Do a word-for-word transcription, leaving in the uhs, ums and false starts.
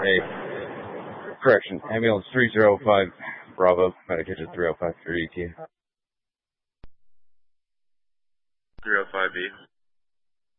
Hey, correction, ambulance three zero five Bravo, medicated three oh five for E T. three oh five B.